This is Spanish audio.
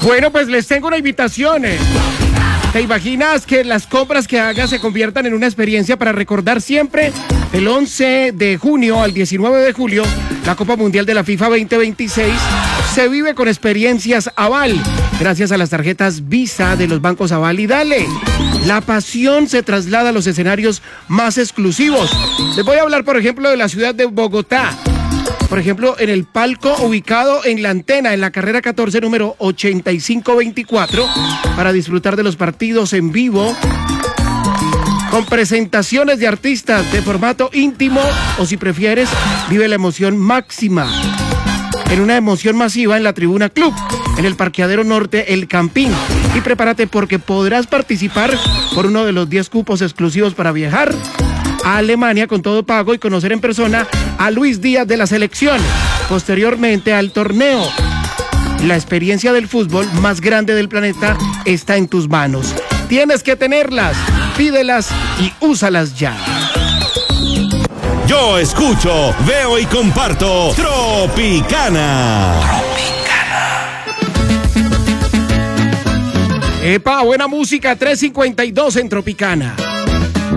Bueno, pues les tengo una invitación. ¿Te imaginas que las compras que hagas se conviertan en una experiencia para recordar siempre? El 11 de junio al 19 de julio, la Copa Mundial de la FIFA 2026 se vive con experiencias Aval, gracias a las tarjetas Visa de los bancos Aval y Dale. La pasión se traslada a los escenarios más exclusivos. Les voy a hablar, por ejemplo, de la ciudad de Bogotá. Por ejemplo, en el palco ubicado en La Antena, en la carrera 14, número 8524, para disfrutar de los partidos en vivo, con presentaciones de artistas de formato íntimo, o si prefieres, vive la emoción máxima en una emoción masiva en la Tribuna Club, en el parqueadero norte El Campín. Y prepárate porque podrás participar por uno de los 10 cupos exclusivos para viajar a Alemania con todo pago y conocer en persona a Luis Díaz de la selección. Posteriormente al torneo. La experiencia del fútbol más grande del planeta está en tus manos. Tienes que tenerlas, pídelas y úsalas ya. Yo escucho, veo y comparto Tropicana. Epa, buena música, 3:52 en Tropicana.